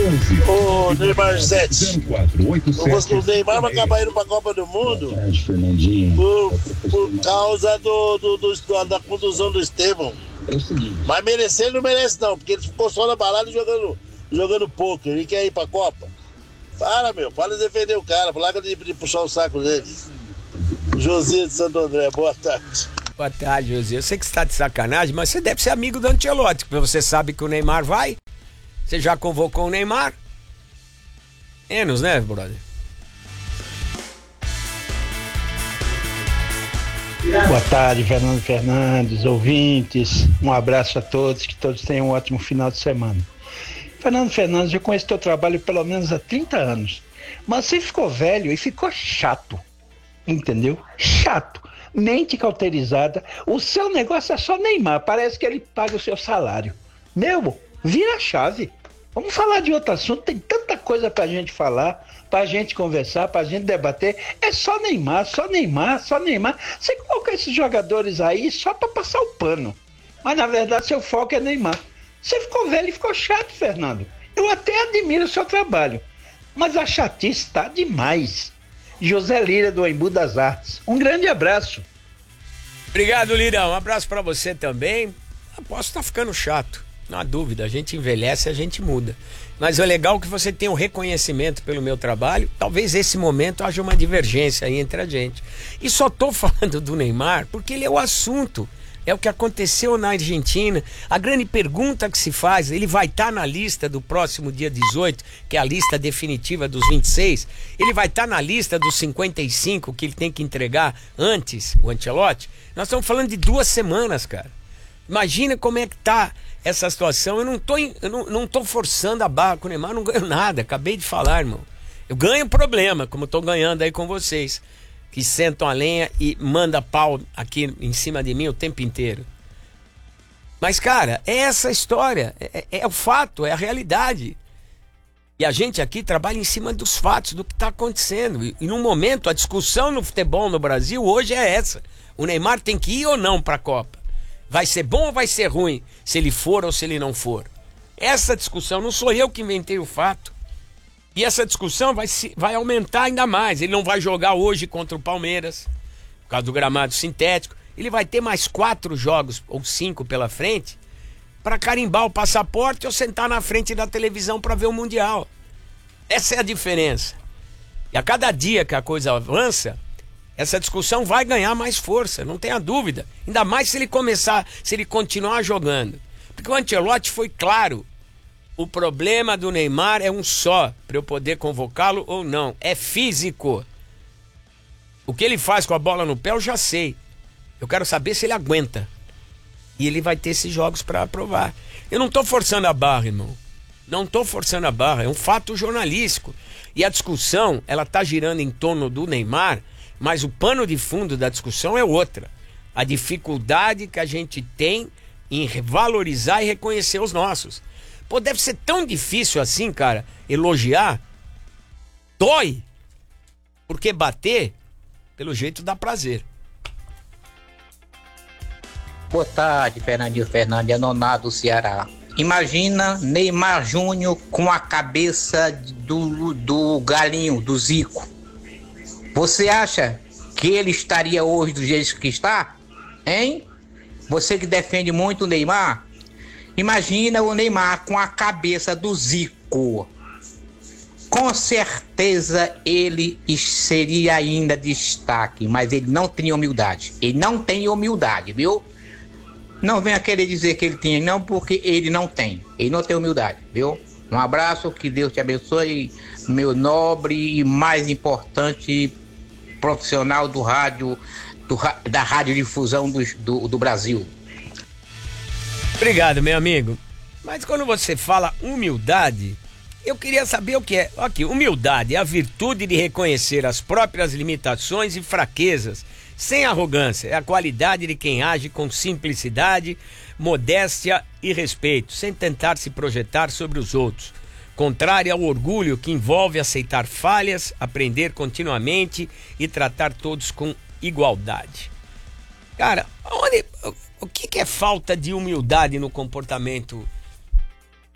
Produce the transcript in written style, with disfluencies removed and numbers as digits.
Ô, Neymar Zete, o Neymar vai acabar indo pra Copa do Mundo por causa da contusão do Estevão. Mas merecer ele não merece não, porque ele ficou só na balada jogando poker. Ele quer ir pra Copa. Para de defender o cara, larga de puxar o saco dele. José de Santo André, boa tarde. Boa tarde, José. Eu sei que você tá de sacanagem, mas você deve ser amigo do Ancelotti, porque você sabe que o Neymar vai. Você já convocou o Neymar? Menos, né, brother? Boa tarde, Fernando Fernandes, ouvintes. Um abraço a todos, que todos tenham um ótimo final de semana. Fernando Fernandes, eu conheço teu trabalho pelo menos há 30 anos, mas você ficou velho e ficou chato, entendeu? Chato, mente cauterizada, o seu negócio é só Neymar, parece que ele paga o seu salário. Meu, vira a chave. Vamos falar de outro assunto, tem tanta coisa pra gente falar, pra gente conversar, pra gente debater. É só Neymar, só Neymar, só Neymar. Você coloca esses jogadores aí só pra passar o pano, mas na verdade seu foco é Neymar. Você ficou velho e ficou chato, Fernando. Eu até admiro o seu trabalho, mas a chatice está demais. José Lira, do Embu das Artes. Um grande abraço. Obrigado, Lira. Um abraço pra você também. Aposto que tá ficando chato. Não há dúvida, a gente envelhece, a gente muda. Mas é legal que você tenha um reconhecimento pelo meu trabalho. Talvez nesse momento haja uma divergência aí entre a gente. E só tô falando do Neymar porque ele é o assunto. É o que aconteceu na Argentina. A grande pergunta que se faz, ele vai estar na lista do próximo dia 18, que é a lista definitiva dos 26. Ele vai estar na lista dos 55 que ele tem que entregar antes, o Ancelotti. Nós estamos falando de 2 semanas, cara. Imagina como é que tá essa situação. Eu não tô forçando a barra com o Neymar, não ganho nada. Acabei de falar, irmão. Eu ganho problema, como eu tô ganhando aí com vocês, que sentam a lenha e manda pau aqui em cima de mim o tempo inteiro. Mas, cara, é essa a história, é o fato, é a realidade. E a gente aqui trabalha em cima dos fatos, do que está acontecendo. E no momento, a discussão no futebol no Brasil hoje é essa. O Neymar tem que ir ou não para a Copa? Vai ser bom ou vai ser ruim? Se ele for ou se ele não for? Essa discussão, não sou eu que inventei o fato. E essa discussão vai aumentar ainda mais. Ele não vai jogar hoje contra o Palmeiras, por causa do gramado sintético. Ele vai ter mais 4 jogos, ou 5 pela frente, para carimbar o passaporte ou sentar na frente da televisão para ver o Mundial. Essa é a diferença. E a cada dia que a coisa avança, essa discussão vai ganhar mais força, não tenha dúvida. Ainda mais se ele continuar jogando. Porque o Ancelotti foi claro. O problema do Neymar é um só, para eu poder convocá-lo ou não. É físico. O que ele faz com a bola no pé eu já sei. Eu quero saber se ele aguenta. E ele vai ter esses jogos para provar. Eu não estou forçando a barra, irmão. Não estou forçando a barra. É um fato jornalístico. E a discussão, ela está girando em torno do Neymar, mas o pano de fundo da discussão é outra. A dificuldade que a gente tem em valorizar e reconhecer os nossos. Pô, deve ser tão difícil assim, cara, elogiar. Dói. Porque bater, pelo jeito, dá prazer. Boa tarde, Fernandinho Fernandes, é Nonato do Ceará. Imagina Neymar Júnior com a cabeça do galinho, do Zico. Você acha que ele estaria hoje do jeito que está? Hein? Você que defende muito o Neymar? Imagina o Neymar com a cabeça do Zico. Com certeza ele seria ainda destaque, mas ele não tem humildade. Ele não tem humildade, viu? Não venha querer dizer que ele tem, não, porque ele não tem. Ele não tem humildade, viu? Um abraço, que Deus te abençoe, meu nobre e mais importante profissional do rádio, da radiodifusão do Brasil. Obrigado, meu amigo. Mas quando você fala humildade, eu queria saber o que é. Aqui, humildade é a virtude de reconhecer as próprias limitações e fraquezas, sem arrogância. É a qualidade de quem age com simplicidade, modéstia e respeito, sem tentar se projetar sobre os outros. Contrário ao orgulho que envolve aceitar falhas, aprender continuamente e tratar todos com igualdade. Cara, o que é falta de humildade no comportamento